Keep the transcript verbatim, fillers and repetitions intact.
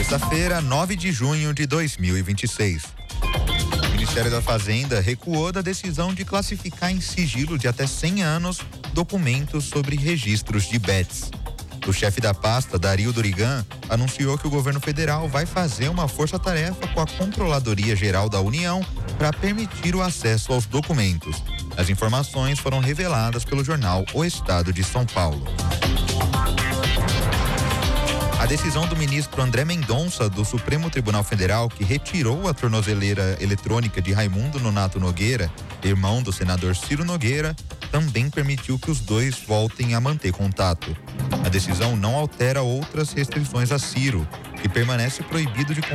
Sexta-feira, nove de junho de dois mil e vinte e seis. O Ministério da Fazenda recuou da decisão de classificar em sigilo de até cem anos documentos sobre registros de bets. O chefe da pasta, Dario Durigan, anunciou que o governo federal vai fazer uma força-tarefa com a Controladoria Geral da União para permitir o acesso aos documentos. As informações foram reveladas pelo jornal O Estado de São Paulo. A decisão do ministro André Mendonça, do Supremo Tribunal Federal, que retirou a tornozeleira eletrônica de Raimundo Nonato Nogueira, irmão do senador Ciro Nogueira, também permitiu que os dois voltem a manter contato. A decisão não altera outras restrições a Ciro, que permanece proibido de